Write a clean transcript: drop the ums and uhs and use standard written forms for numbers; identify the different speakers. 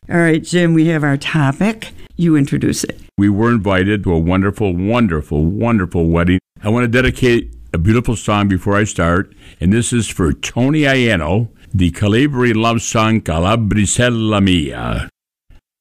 Speaker 1: All right, Jim, we have our topic. You introduce it.
Speaker 2: We were invited to a wonderful, wonderful, wonderful wedding. I want to dedicate a beautiful song before I start, and this is for Tony Aiello, the Calabri love song, Calabrisella Mia.